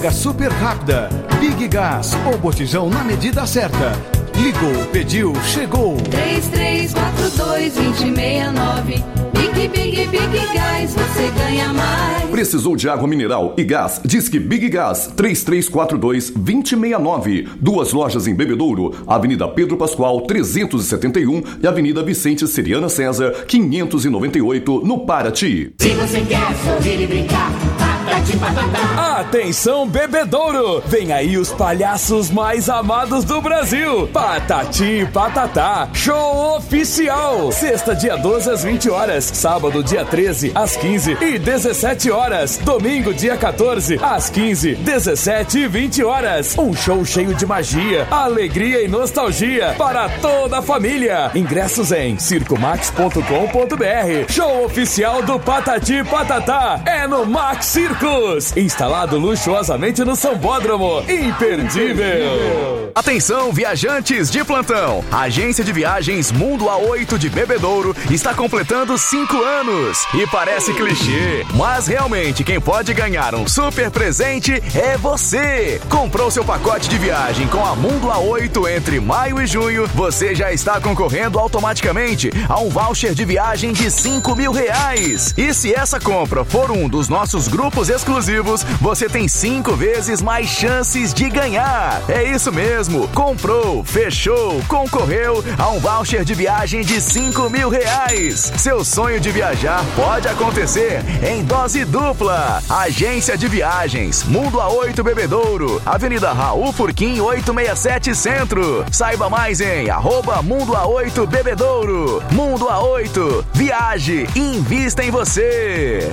Super rápida, Big Gas, o botijão na medida certa. Ligou, pediu, chegou. 3342-2069. Big Gas, você ganha mais. Precisou de água mineral e gás? Disque Big Gas, 3342-2069. 2 lojas em Bebedouro, Avenida Pedro Pascoal, 371 e Avenida Vicente Seriana César, 598, no Paraty. Se você quer sorrir e brincar, Patati Patatá. Atenção, Bebedouro! Vem aí os palhaços mais amados do Brasil. Patati Patatá, show oficial. Sexta, dia 12 às 20 horas. Sábado, dia 13 às 15 e 17 horas. Domingo, dia 14 às 15, 17 e 20 horas. Um show cheio de magia, alegria e nostalgia para toda a família. Ingressos em circomax.com.br. Show oficial do Patati Patatá é no Max Circus, instalado luxuosamente no Sambódromo. Imperdível! Atenção, viajantes de plantão! A agência de viagens Mundo A8 de Bebedouro está completando 5 anos. E parece clichê, mas realmente quem pode ganhar um super presente é você. Comprou seu pacote de viagem com a Mundo A8 entre maio e junho, você já está concorrendo automaticamente a um voucher de viagem de R$5.000. E se essa compra for um dos nossos grupos exclusivos, você tem 5 vezes mais chances de ganhar. É isso mesmo, comprou, fechou, concorreu a um voucher de viagem de R$5.000. Seu sonho de viajar pode acontecer em dose dupla. Agência de Viagens Mundo A8 Bebedouro, Avenida Raul Furquim 867 Centro. Saiba mais em @Mundo A8 Bebedouro. Mundo A8, viaje e invista em você.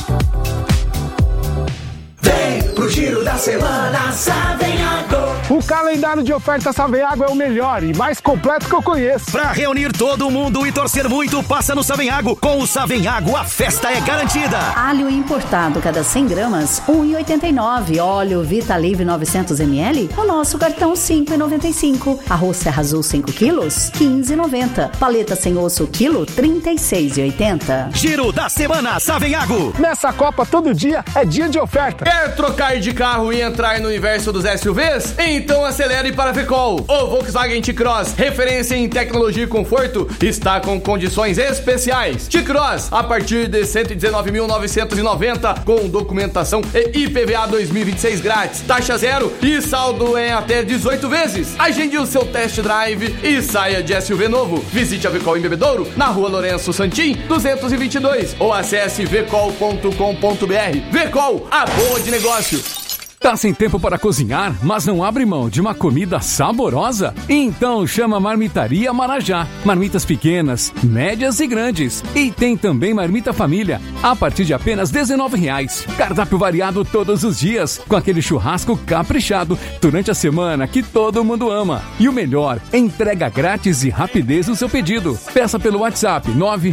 Vem pro giro da semana, Savenhago. O calendário de ofertas Savenhago é o melhor e mais completo que eu conheço. Pra reunir todo mundo e torcer muito, passa no Savenhago. Com o Savenhago, a festa é garantida. Alho importado, cada 100 gramas, R$1,89. Óleo Vita Livre 900 ml, o nosso cartão R$5,95. Arroz Serra Azul 5 quilos, R$15,90. Paleta sem osso quilo, R$36,80. Giro da semana, Savenhago. Nessa Copa, todo dia é dia de oferta. Quer trocar de carro e entrar no universo dos SUVs? Então acelere para a Vecol. O Volkswagen T-Cross, referência em tecnologia e conforto, está com condições especiais. T-Cross, a partir de R$119.990, com documentação e IPVA 2026 grátis, taxa zero e saldo em até 18 vezes. Agende o seu test drive e saia de SUV novo. Visite a Vecol em Bebedouro, na Rua Lourenço Santim, 222, ou acesse vecol.com.br. Vecol, a boa de negócio. Tá sem tempo para cozinhar, mas não abre mão de uma comida saborosa? Então chama Marmitaria Marajá. Marmitas pequenas, médias e grandes. E tem também marmita família, a partir de apenas R$19. Cardápio variado todos os dias, com aquele churrasco caprichado durante a semana que todo mundo ama. E o melhor, entrega grátis e rapidez no seu pedido. Peça pelo WhatsApp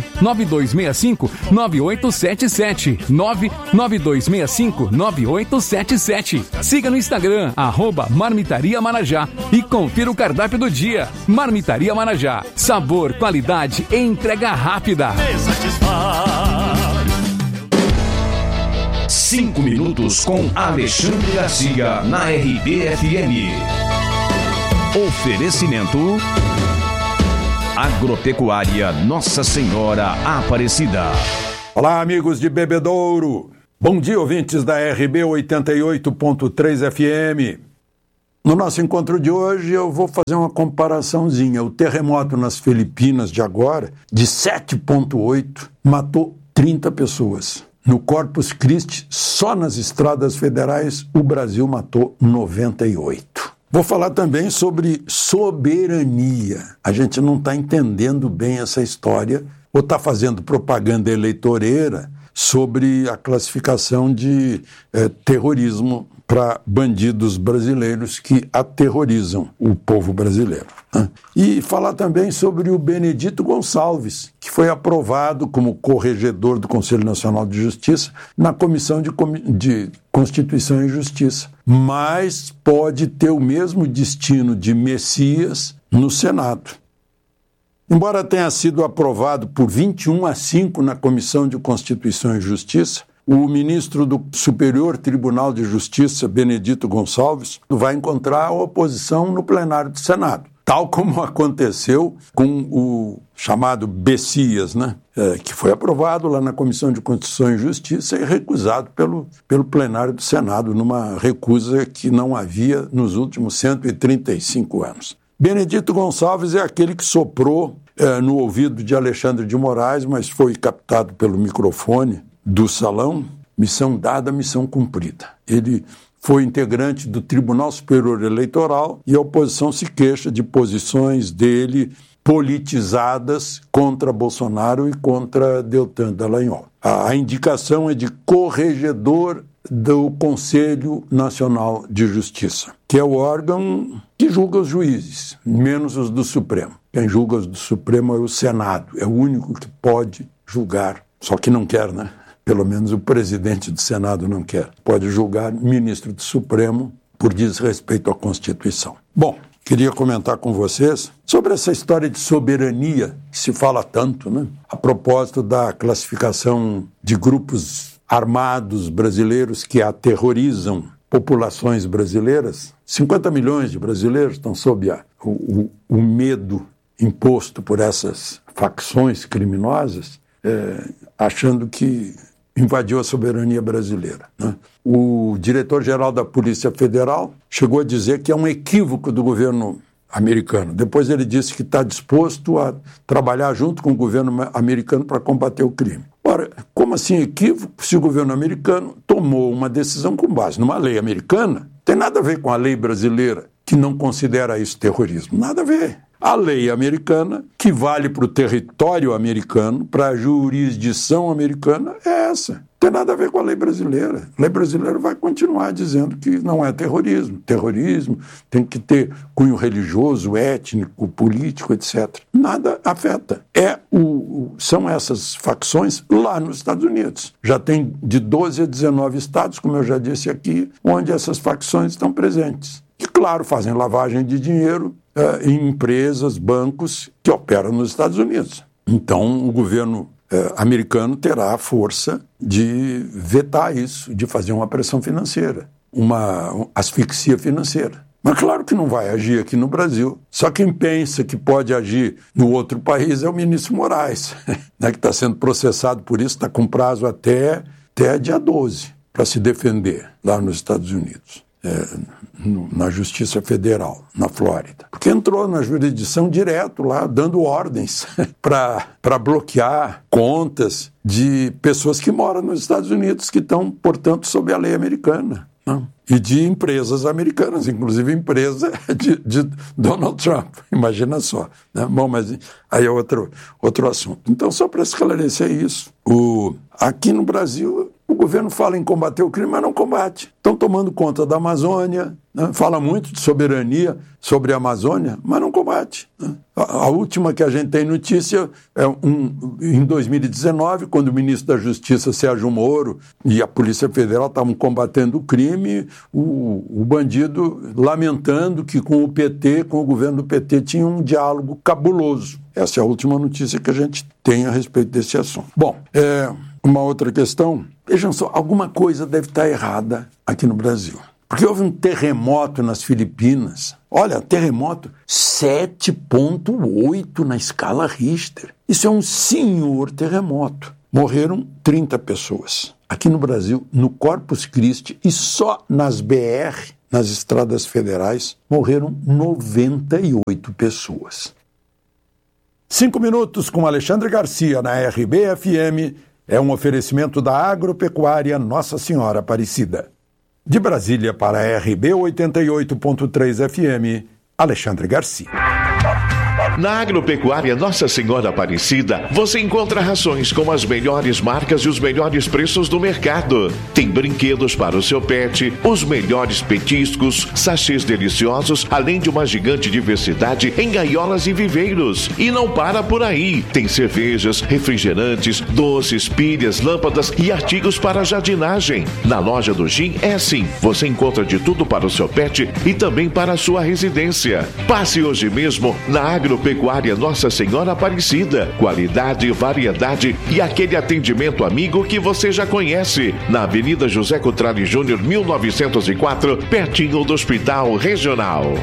99265-9877. 99265-9877. Siga no Instagram, @Marmitaria Marajá e confira o cardápio do dia. Marmitaria Marajá. Sabor, qualidade e entrega rápida. 5 minutos com Alexandre Garcia na RBFM. Oferecimento Agropecuária Nossa Senhora Aparecida. Olá, amigos de Bebedouro. Bom dia, ouvintes da RB 88.3 FM. No nosso encontro de hoje eu vou fazer uma comparaçãozinha. O terremoto nas Filipinas de agora, de 7,8, matou 30 pessoas. No Corpus Christi, só nas estradas federais, o Brasil matou 98. Vou falar também sobre soberania. A gente não está entendendo bem essa história ou está fazendo propaganda eleitoreira sobre a classificação de terrorismo para bandidos brasileiros que aterrorizam o povo brasileiro. E falar também sobre o Benedito Gonçalves, que foi aprovado como corregedor do Conselho Nacional de Justiça na Comissão de Constituição e Justiça, mas pode ter o mesmo destino de Messias no Senado. Embora tenha sido aprovado por 21-5 na Comissão de Constituição e Justiça, o ministro do Superior Tribunal de Justiça, Benedito Gonçalves, vai encontrar a oposição no plenário do Senado. Tal como aconteceu com o chamado Bessias, né? Que foi aprovado lá na Comissão de Constituição e Justiça e recusado pelo plenário do Senado, numa recusa que não havia nos últimos 135 anos. Benedito Gonçalves é aquele que soprou no ouvido de Alexandre de Moraes, mas foi captado pelo microfone do salão. Missão dada, missão cumprida. Ele foi integrante do Tribunal Superior Eleitoral e a oposição se queixa de posições dele politizadas contra Bolsonaro e contra Deltan Dallagnol. A indicação é de corregedor do Conselho Nacional de Justiça, que é o órgão que julga os juízes, menos os do Supremo. Quem julga os do Supremo é o Senado, é o único que pode julgar, só que não quer, né? Pelo menos o presidente do Senado não quer. Pode julgar ministro do Supremo por desrespeito à Constituição. Bom, queria comentar com vocês sobre essa história de soberania que se fala tanto, né? A propósito da classificação de grupos armados brasileiros que aterrorizam populações brasileiras. 50 milhões de brasileiros estão sob o medo imposto por essas facções criminosas, achando que invadiu a soberania brasileira, né? O diretor-geral da Polícia Federal chegou a dizer que é um equívoco do governo americano. Depois ele disse que está disposto a trabalhar junto com o governo americano para combater o crime. Ora, como assim equívoco se o governo americano tomou uma decisão com base numa lei americana? Não tem nada a ver com a lei brasileira, que não considera isso terrorismo. Nada a ver. A lei americana, que vale para o território americano, para a jurisdição americana, é essa. Não tem nada a ver com a lei brasileira. A lei brasileira vai continuar dizendo que não é terrorismo. Terrorismo tem que ter cunho religioso, étnico, político, etc. Nada afeta. São essas facções lá nos Estados Unidos. Já tem de 12 a 19 estados, como eu já disse aqui, onde essas facções estão presentes. E, claro, fazem lavagem de dinheiro em empresas, bancos que operam nos Estados Unidos. Então, o governo americano terá a força de vetar isso, de fazer uma pressão financeira, uma asfixia financeira. Mas claro que não vai agir aqui no Brasil. Só quem pensa que pode agir no outro país é o ministro Moraes, né, que está sendo processado por isso, está com prazo até dia 12 para se defender lá nos Estados Unidos. Na Justiça Federal, na Flórida. Porque entrou na jurisdição direto lá, dando ordens para bloquear contas de pessoas que moram nos Estados Unidos, que estão, portanto, sob a lei americana. Não? E de empresas americanas, inclusive empresa de Donald Trump. Imagina só. Né? Bom, mas aí é outro assunto. Então, só para esclarecer isso, aqui no Brasil, o governo fala em combater o crime, mas não combate. Estão tomando conta da Amazônia, né? Fala muito de soberania sobre a Amazônia, mas não combate. Né? A última que a gente tem notícia é em 2019, quando o ministro da Justiça, Sérgio Moro, e a Polícia Federal estavam combatendo o crime, o bandido lamentando que com o governo do PT, tinha um diálogo cabuloso. Essa é a última notícia que a gente tem a respeito desse assunto. Bom, uma outra questão, vejam só, alguma coisa deve estar errada aqui no Brasil. Porque houve um terremoto nas Filipinas. Olha, terremoto 7,8 na escala Richter. Isso é um senhor terremoto. Morreram 30 pessoas. Aqui no Brasil, no Corpus Christi e só nas BR, nas estradas federais, morreram 98 pessoas. 5 minutos com Alexandre Garcia na RBFM é um oferecimento da Agropecuária Nossa Senhora Aparecida. De Brasília para a RB 88.3 FM, Alexandre Garcia. Na Agropecuária Nossa Senhora Aparecida, você encontra rações com as melhores marcas e os melhores preços do mercado. Tem brinquedos para o seu pet, os melhores petiscos, sachês deliciosos, além de uma gigante diversidade em gaiolas e viveiros. E não para por aí. Tem cervejas, refrigerantes, doces, pilhas, lâmpadas e artigos para jardinagem. Na loja do Gin é assim. Você encontra de tudo para o seu pet e também para a sua residência. Passe hoje mesmo na Agropecuária Agropecuária Nossa Senhora Aparecida. Qualidade, variedade e aquele atendimento amigo que você já conhece. Na Avenida José Cotrali Júnior, 1904, pertinho do Hospital Regional.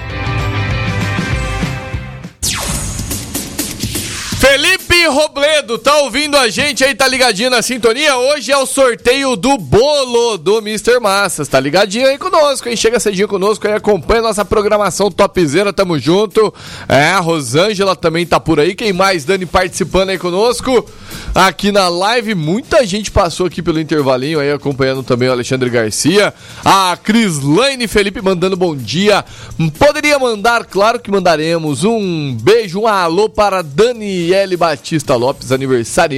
Felipe Robledo, tá ouvindo a gente aí, tá ligadinho na sintonia? Hoje é o sorteio do bolo do Mr. Massas, tá ligadinho aí conosco, hein? Chega cedinho conosco aí, acompanha nossa programação topzera, tamo junto. A Rosângela também tá por aí, quem mais? Dani participando aí conosco, aqui na live, muita gente passou aqui pelo intervalinho aí, acompanhando também o Alexandre Garcia, a Crislaine Felipe mandando bom dia, poderia mandar, claro que mandaremos, um beijo, um alô para Daniele Batista Lopes, aniversariante